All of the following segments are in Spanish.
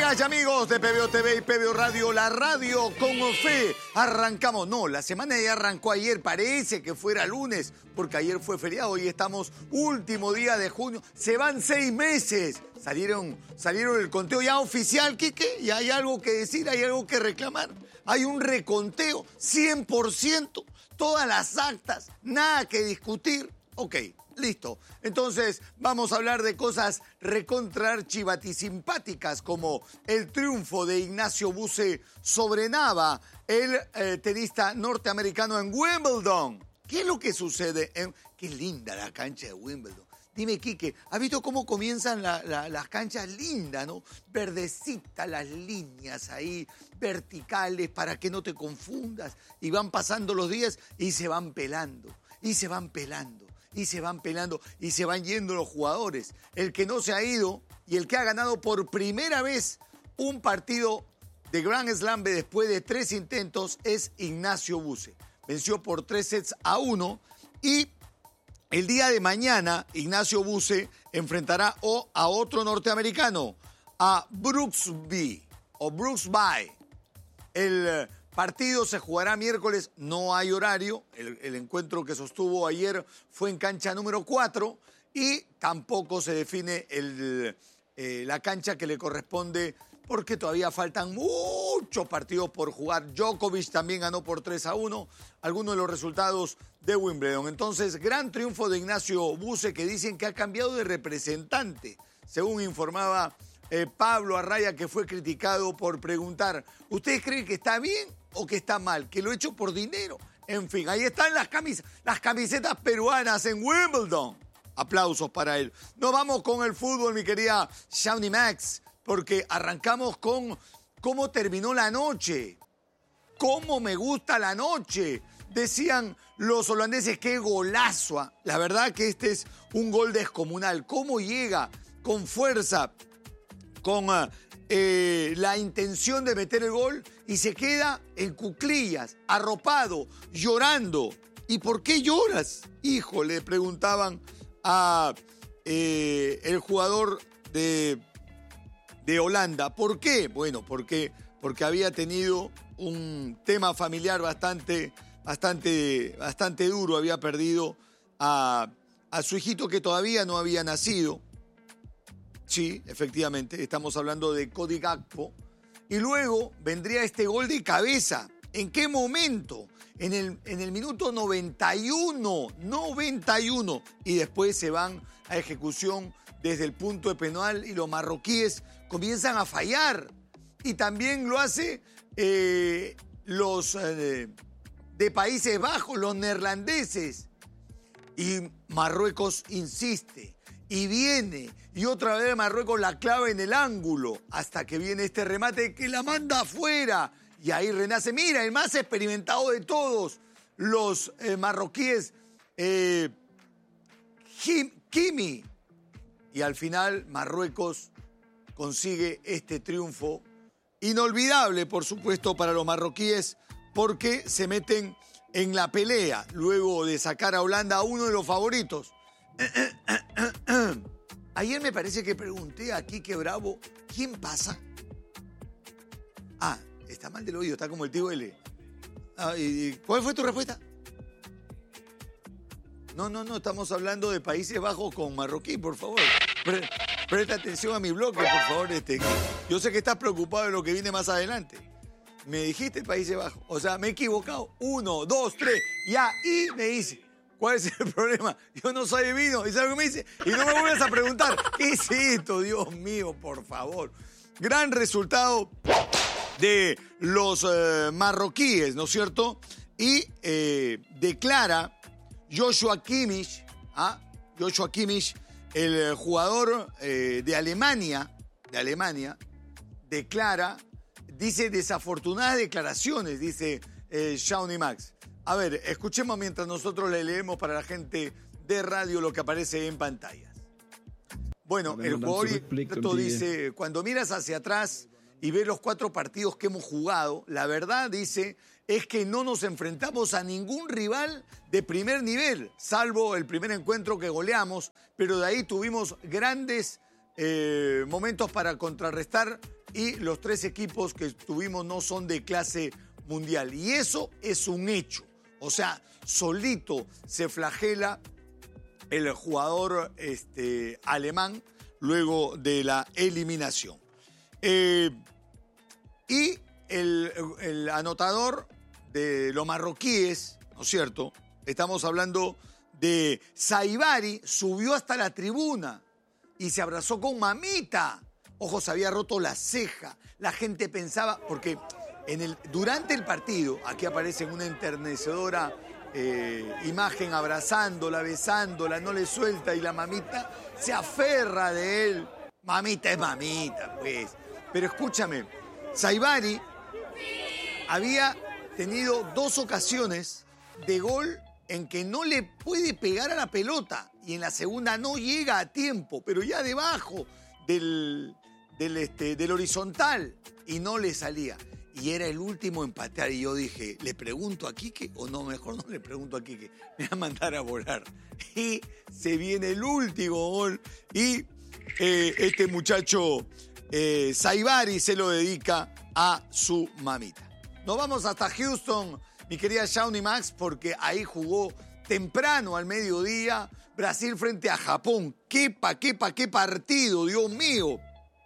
Amigas y amigos de PBO TV y PBO Radio, la radio con fe. Arrancamos, no, la semana ya arrancó ayer, parece que fuera lunes, porque ayer fue feriado, hoy estamos último día de junio, se van 6 meses. Salieron el conteo ya oficial, Quique, y hay algo que decir, hay algo que reclamar. Hay un reconteo, 100%, todas las actas, nada que discutir. Ok, listo. Entonces vamos a hablar de cosas recontra-archivatisimpáticas como el triunfo de Ignacio Buse sobre Nava, el tenista norteamericano en Wimbledon. ¿Qué es lo que sucede? Qué linda la cancha de Wimbledon. Dime, Quique, ¿has visto cómo comienzan las canchas lindas, no? Verdecitas las líneas ahí, verticales, para que no te confundas. Y van pasando los días y se van pelando, y se van pelando, y se van pelando, y se van yendo los jugadores. El que no se ha ido y el que ha ganado por primera vez un partido de Grand Slam después de 3 intentos es Ignacio Buse. Venció por 3-1 y el día de mañana, Ignacio Buse enfrentará a otro norteamericano, a Brooksby. El partido se jugará miércoles, no hay horario. El encuentro que sostuvo ayer fue en cancha número 4 y tampoco se define la cancha que le corresponde porque todavía faltan muchos partidos por jugar. Djokovic también ganó por 3-1, algunos de los resultados de Wimbledon. Entonces, gran triunfo de Ignacio Buse, que dicen que ha cambiado de representante, según informaba Pablo Arraya, que fue criticado por preguntar, ¿ustedes creen que está bien o que está mal? Que lo he hecho por dinero. En fin, ahí están las camisetas peruanas en Wimbledon. Aplausos para él. Nos vamos con el fútbol, mi querida Shawnee Max, porque arrancamos con cómo terminó la noche. ¡Cómo me gusta la noche! Decían los holandeses, ¡qué golazo! La verdad que este es un gol descomunal. ¿Cómo llega con fuerza, con la intención de meter el gol y se queda en cuclillas, arropado, llorando? ¿Y por qué lloras? Hijo, le preguntaban a el jugador de Holanda. ¿Por qué? Bueno, porque había tenido un tema familiar bastante duro. Había perdido a su hijito que todavía no había nacido. Sí, efectivamente, estamos hablando de Cody Gakpo. Y luego vendría este gol de cabeza. ¿En qué momento? En el minuto 91. Y después se van a ejecución desde el punto de penal y los marroquíes comienzan a fallar. Y también lo hace los de Países Bajos, los neerlandeses. Y Marruecos insiste. Y viene, y otra vez Marruecos la clava en el ángulo, hasta que viene este remate que la manda afuera. Y ahí renace, mira, el más experimentado de todos, los marroquíes, Kimi. Y al final Marruecos consigue este triunfo inolvidable, por supuesto, para los marroquíes, porque se meten en la pelea luego de sacar a Holanda, a uno de los favoritos. Ayer me parece que pregunté a Quique Bravo, ¿quién pasa? Ah, está mal del oído, está como el tío L. ¿Cuál fue tu respuesta? No, estamos hablando de Países Bajos con Marroquí, por favor. Presta atención a mi bloque, por favor. Yo sé que estás preocupado de lo que viene más adelante. Me dijiste Países Bajos, o sea, me he equivocado. 1, 2, 3, ya, y me dice, ¿cuál es el problema? Yo no soy divino, ¿y sabes lo que me dice? Y no me vuelvas a preguntar, ¿qué es esto? Dios mío, por favor. Gran resultado de los marroquíes, ¿no es cierto? Y declara Joshua Kimmich, el jugador de Alemania, declara, dice desafortunadas declaraciones, dice Shawnee Max. A ver, escuchemos mientras nosotros le leemos para la gente de radio lo que aparece en pantallas. Bueno, el jugador dice, cuando miras hacia atrás y ves los 4 partidos que hemos jugado, la verdad, dice, es que no nos enfrentamos a ningún rival de primer nivel, salvo el primer encuentro que goleamos, pero de ahí tuvimos grandes momentos para contrarrestar y los 3 equipos que tuvimos no son de clase mundial. Y eso es un hecho. O sea, solito se flagela el jugador alemán luego de la eliminación. Y el anotador de los marroquíes, ¿no es cierto? Estamos hablando de Saibari, subió hasta la tribuna y se abrazó con Mamita. Ojo, se había roto la ceja. La gente pensaba, porque durante el partido, aquí aparece en una enternecedora imagen abrazándola, besándola, no le suelta y la Mamita se aferra de él. Mamita es mamita, pues. Pero escúchame, Saibari había tenido 2 ocasiones de gol en que no le puede pegar a la pelota y en la segunda no llega a tiempo, pero ya debajo del horizontal y no le salía. Y era el último en patear y yo dije, ¿le pregunto a Quique o no? Mejor no le pregunto a Quique, me va a mandar a volar. Y se viene el último gol y este muchacho Saibari se lo dedica a su mamita. Nos vamos hasta Houston, mi querida Shawnee Max, porque ahí jugó temprano al mediodía Brasil frente a Japón. ¡Qué partido, Dios mío!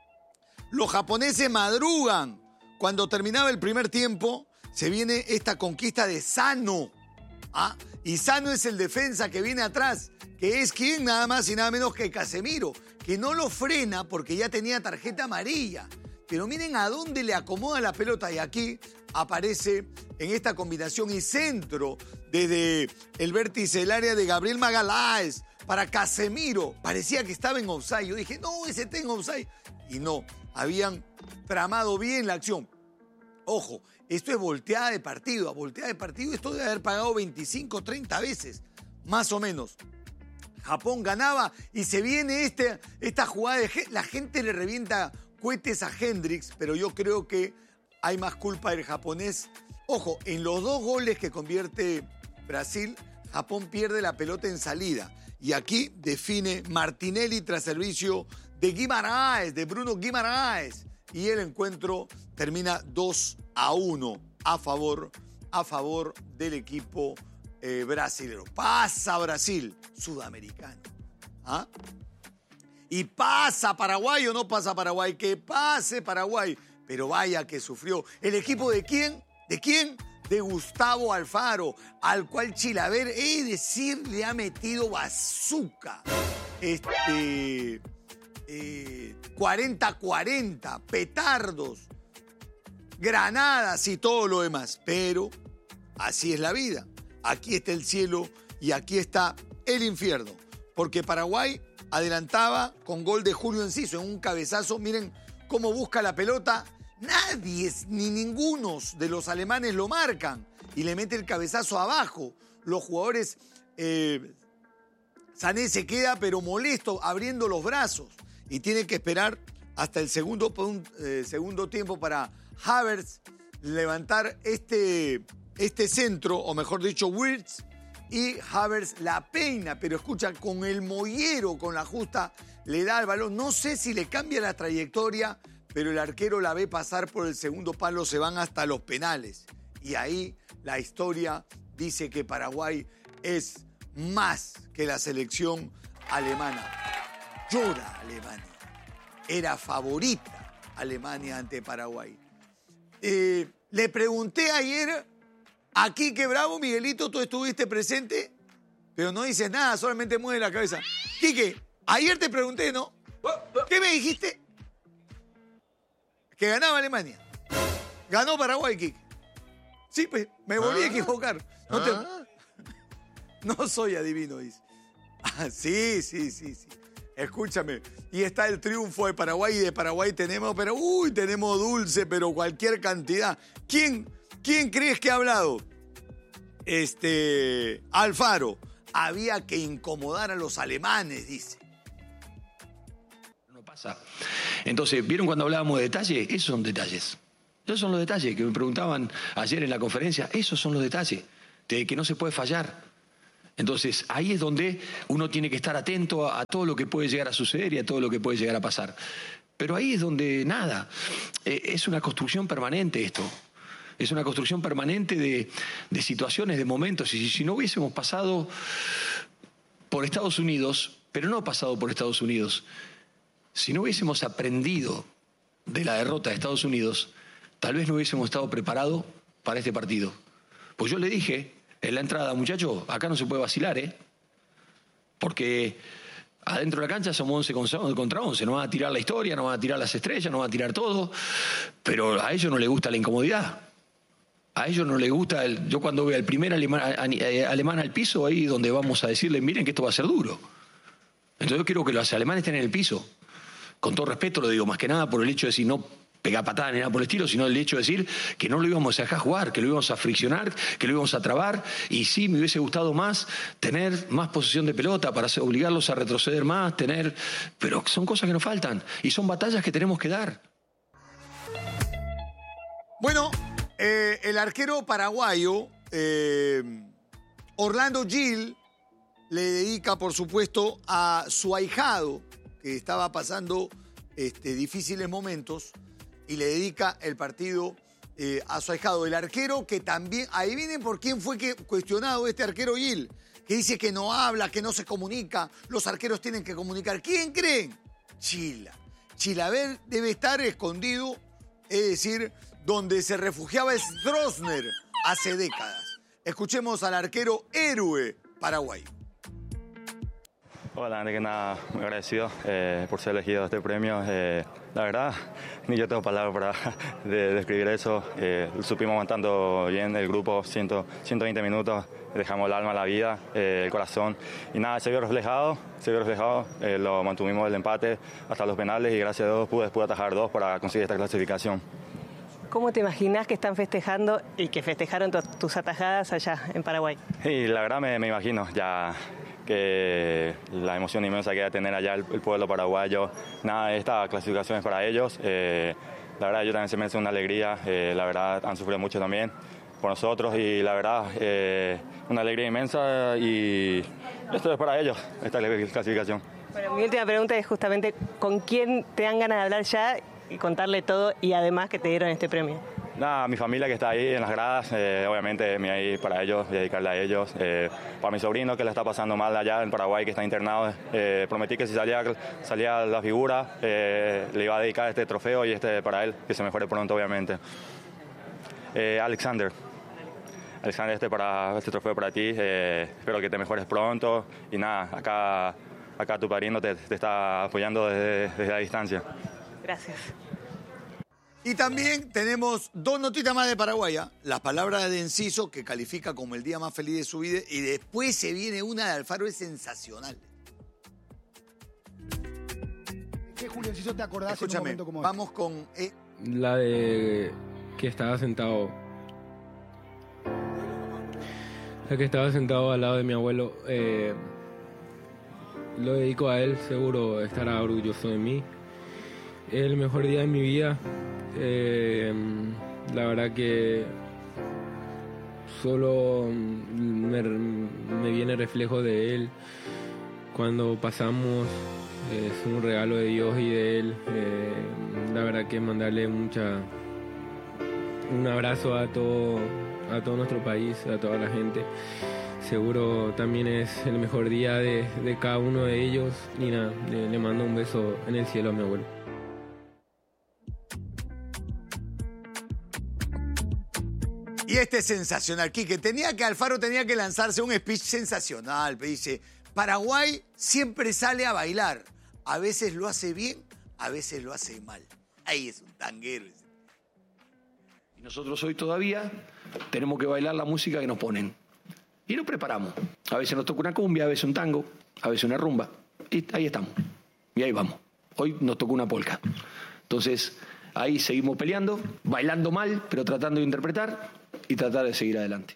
Los japoneses madrugan. Cuando terminaba el primer tiempo, se viene esta conquista de Sano. ¿Ah? Y Sano es el defensa que viene atrás, que es quien nada más y nada menos que Casemiro, que no lo frena porque ya tenía tarjeta amarilla. Pero miren a dónde le acomoda la pelota y aquí aparece en esta combinación y centro desde el vértice del área de Gabriel Magalhães para Casemiro. Parecía que estaba en offside. Yo dije, no, ese está en offside. Y no, habían tramado bien la acción. Ojo, esto es volteada de partido. A volteada de partido esto debe haber pagado 25, 30 veces, más o menos. Japón ganaba y se viene esta jugada la gente le revienta cohetes a Hendrix, pero yo creo que hay más culpa del japonés. Ojo, en los 2 goles que convierte Brasil, Japón pierde la pelota en salida. Y aquí define Martinelli tras servicio de Guimaraes, de Bruno Guimaraes. Y el encuentro termina 2-1 a favor del equipo brasilero. Pasa Brasil, sudamericano. ¿Ah? Y pasa Paraguay o no pasa Paraguay, que pase Paraguay. Pero vaya que sufrió. ¿El equipo de quién? ¿De quién? De Gustavo Alfaro, al cual Chilaver, es decir, le ha metido bazooka. 40-40, petardos, granadas y todo lo demás. Pero así es la vida. Aquí está el cielo y aquí está el infierno. Porque Paraguay adelantaba con gol de Julio Enciso en un cabezazo. Miren cómo busca la pelota. Nadie, ni ninguno de los alemanes lo marcan. Y le mete el cabezazo abajo. Los jugadores... Sané se queda pero molesto, abriendo los brazos. Y tiene que esperar hasta el segundo tiempo para Havertz levantar este centro, o mejor dicho, Wirtz. Y Havertz la peina, pero escucha, con el mollero, con la justa, le da el balón. No sé si le cambia la trayectoria, pero el arquero la ve pasar por el segundo palo, se van hasta los penales. Y ahí la historia dice que Paraguay es más que la selección alemana. Llora Alemania. Era favorita Alemania ante Paraguay. Le pregunté ayer a Quique Bravo, Miguelito, ¿tú estuviste presente? Pero no dices nada, solamente mueve la cabeza. Quique, ayer te pregunté, ¿no? ¿Qué me dijiste? Que ganaba Alemania. Ganó Paraguay, Quique. Sí, pues, me volví a equivocar. No soy adivino, dice. Sí. Escúchame. Y está el triunfo de Paraguay, y de Paraguay tenemos, tenemos dulce, pero cualquier cantidad. ¿Quién crees que ha hablado? Alfaro. Había que incomodar a los alemanes, dice. No pasa. Entonces, ¿vieron cuando hablábamos de detalles? Esos son detalles. Esos son los detalles que me preguntaban ayer en la conferencia. Esos son los detalles de que no se puede fallar. Entonces, ahí es donde uno tiene que estar atento a todo lo que puede llegar a suceder y a todo lo que puede llegar a pasar. Pero ahí es donde nada. Es una construcción permanente esto. Es una construcción permanente de situaciones, de momentos. Y si no hubiésemos pasado por Estados Unidos, pero no pasado por Estados Unidos, si no hubiésemos aprendido de la derrota de Estados Unidos, tal vez no hubiésemos estado preparados para este partido. Pues yo le dije en la entrada, muchachos, acá no se puede vacilar, porque adentro de la cancha somos 11 contra 11. No van a tirar la historia, no van a tirar las estrellas, no van a tirar todo. Pero a ellos no les gusta la incomodidad. A ellos no les gusta... Yo cuando veo al primer alemán al piso, ahí donde vamos a decirle, miren que esto va a ser duro. Entonces yo quiero que los alemanes estén en el piso. Con todo respeto lo digo, más que nada por el hecho de decir no pegar patadas ni nada por el estilo, sino el hecho de decir que no lo íbamos a dejar jugar, que lo íbamos a friccionar, que lo íbamos a trabar. Y sí, me hubiese gustado más tener más posesión de pelota para obligarlos a retroceder más, pero son cosas que nos faltan y son batallas que tenemos que dar. Bueno, el arquero paraguayo, Orlando Gil, le dedica, por supuesto, a su ahijado, que estaba pasando difíciles momentos, y le dedica el partido a su ahijado. El arquero que también... Ahí vienen por quién fue cuestionado este arquero Gil, que dice que no habla, que no se comunica. Los arqueros tienen que comunicar. ¿Quién creen? Chila. Chilaver debe estar escondido, es decir, donde se refugiaba Stroessner hace décadas. Escuchemos al arquero héroe paraguayo. Hola, antes que nada, muy agradecido por ser elegido a este premio. La verdad, ni yo tengo palabras para describir eso. Supimos aguantando bien el grupo, 120 minutos, dejamos el alma, la vida, el corazón. Y nada, se vio reflejado, lo mantuvimos el empate hasta los penales y gracias a Dios pude atajar 2 para conseguir esta clasificación. ¿Cómo te imaginas que están festejando y que festejaron tus atajadas allá en Paraguay? Y la verdad me imagino ya que la emoción inmensa que va a tener allá el pueblo paraguayo. Nada, esta clasificación es para ellos. La verdad, ellos también se merecen una alegría. La verdad, han sufrido mucho también por nosotros y la verdad, una alegría inmensa y esto es para ellos, esta clasificación. Bueno, mi última pregunta es justamente ¿con quién te dan ganas de hablar ya y contarle todo y además que te dieron este premio? Nada, mi familia que está ahí en las gradas, obviamente me voy a ir para ellos, dedicarle a ellos. Para mi sobrino que le está pasando mal allá en Paraguay, que está internado, prometí que si salía la figura, le iba a dedicar este trofeo y para él, que se mejore pronto, obviamente. Alexander, este trofeo para ti, espero que te mejores pronto y nada, acá tu padrino te está apoyando desde la distancia. Gracias. Y también tenemos 2 notitas más de Paraguay. Las palabras de Enciso, que califica como el día más feliz de su vida. Y después se viene una de Alfaro, es sensacional. ¿Qué, Julio Enciso, te acordás? Escúchame, en un momento como vamos con... La de que estaba sentado. La que estaba sentado al lado de mi abuelo. Lo dedico a él, seguro estará orgulloso de mí. Es el mejor día de mi vida. La verdad que solo me viene reflejo de él. Cuando pasamos es un regalo de Dios y de él. La verdad que mandarle un abrazo a todo nuestro país, a toda la gente. Seguro también es el mejor día de cada uno de ellos. Y nada, le mando un beso en el cielo a mi abuelo. Y este es sensacional, Quique. Alfaro tenía que lanzarse un speech sensacional. Dice, Paraguay siempre sale a bailar. A veces lo hace bien, a veces lo hace mal. Ahí es un tanguero. Y nosotros hoy todavía tenemos que bailar la música que nos ponen. Y nos preparamos. A veces nos toca una cumbia, a veces un tango, a veces una rumba. Y ahí estamos. Y ahí vamos. Hoy nos tocó una polka. Entonces, ahí seguimos peleando, bailando mal, pero tratando de interpretar y tratar de seguir adelante.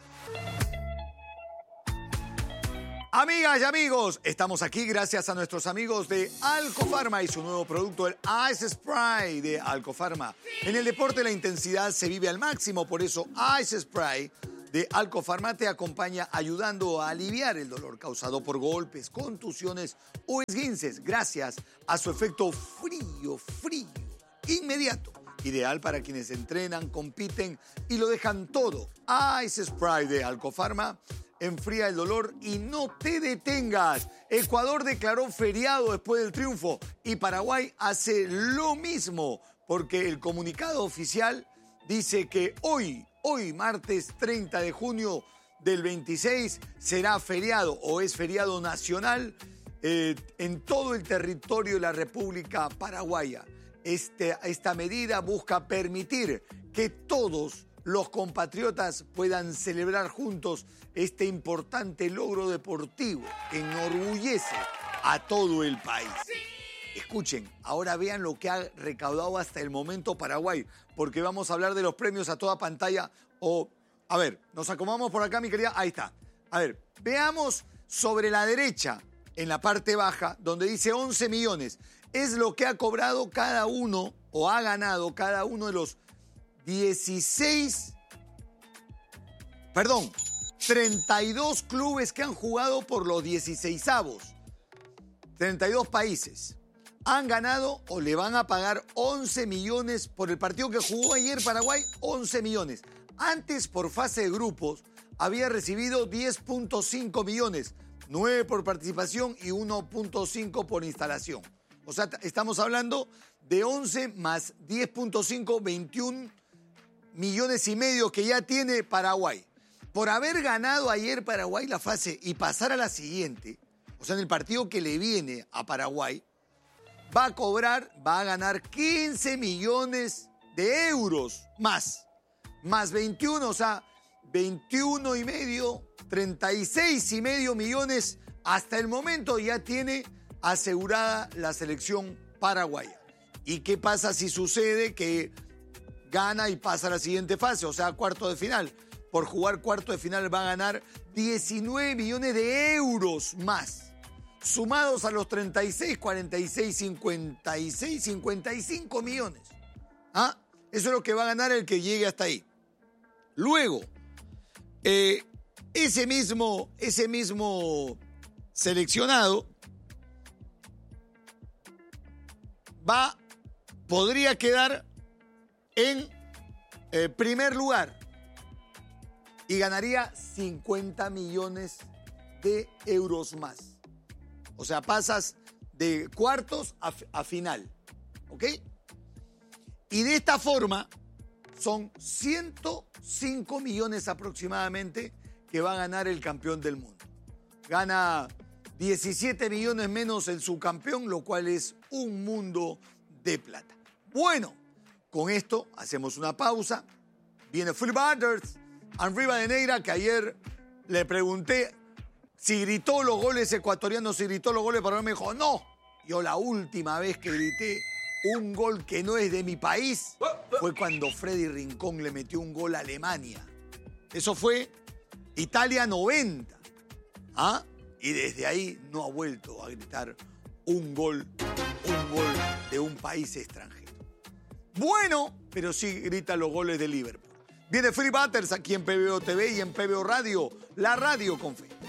Amigas y amigos, estamos aquí gracias a nuestros amigos de Alcofarma y su nuevo producto, el Ice Spray de Alcofarma. En el deporte la intensidad se vive al máximo, por eso Ice Spray de Alcofarma te acompaña ayudando a aliviar el dolor causado por golpes, contusiones o esguinces gracias a su efecto frío, inmediato. Ideal para quienes entrenan, compiten y lo dejan todo. Ice Spray de Alcofarma enfría el dolor y no te detengas. Ecuador declaró feriado después del triunfo y Paraguay hace lo mismo porque el comunicado oficial dice que hoy, martes 30 de junio del 26, será feriado o es feriado nacional en todo el territorio de la República Paraguaya. Esta medida busca permitir que todos los compatriotas puedan celebrar juntos este importante logro deportivo que enorgullece a todo el país. Escuchen, ahora vean lo que ha recaudado hasta el momento Paraguay, porque vamos a hablar de los premios a toda pantalla. A ver, nos acomodamos por acá, mi querida. Ahí está. A ver, veamos sobre la derecha, en la parte baja, donde dice 11 millones. Es lo que ha cobrado cada uno, o ha ganado cada uno de los 32 clubes que han jugado por los 16avos. 32 países. Han ganado o le van a pagar 11 millones por el partido que jugó ayer Paraguay, 11 millones. Antes, por fase de grupos, había recibido 10.5 millones, 9 por participación y 1.5 por instalación. O sea, estamos hablando de 11 más 10.5, 21 millones y medio que ya tiene Paraguay. Por haber ganado ayer Paraguay la fase y pasar a la siguiente, o sea, en el partido que le viene a Paraguay, va a ganar 15 millones de euros más 21, o sea, 21 y medio, 36 y medio millones hasta el momento ya tiene asegurada la selección paraguaya. ¿Y qué pasa si sucede que gana y pasa a la siguiente fase, o sea, cuarto de final? Por jugar cuarto de final va a ganar 19 millones de euros más, sumados a los 36, 46, 56, 55 millones. ¿Ah? Eso es lo que va a ganar el que llegue hasta ahí. Luego, ese mismo seleccionado podría quedar en primer lugar y ganaría 50 millones de euros más. O sea, pasas de cuartos a final, ¿ok? Y de esta forma son 105 millones aproximadamente que va a ganar el campeón del mundo. Gana 17 millones menos el subcampeón, lo cual es un mundo de plata. Bueno, con esto hacemos una pausa. Viene Phil Butters, Henry Badeneira, que ayer le pregunté si gritó los goles ecuatorianos, si gritó los goles paraguayos, me dijo, no. Yo la última vez que grité un gol que no es de mi país fue cuando Freddy Rincón le metió un gol a Alemania. Eso fue Italia 90. ¿Ah? Y desde ahí no ha vuelto a gritar un gol de un país extranjero. Bueno, pero sí grita los goles de Liverpool. Viene Phil Butters aquí en PBO TV y en PBO Radio, la radio con fe.